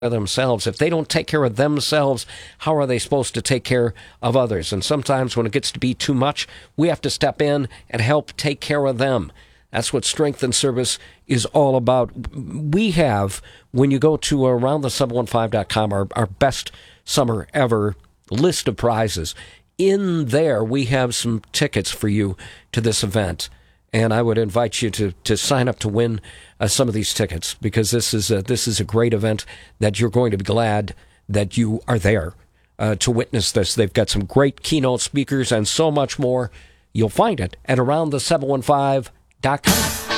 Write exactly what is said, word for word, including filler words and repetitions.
themselves. If they don't take care of themselves, how are they supposed to take care of others? And sometimes when it gets to be too much, we have to step in and help take care of them. That's what Strength and Service is all about. We have, when you go to around the seven fifteen dot com, our, our best summer ever list of prizes. In there, we have some tickets for you to this event. And I would invite you to, to sign up to win uh, some of these tickets, because this is a, this is a great event that you're going to be glad that you are there uh, to witness this. They've got some great keynote speakers and so much more. You'll find it at around the seven fifteen dot com.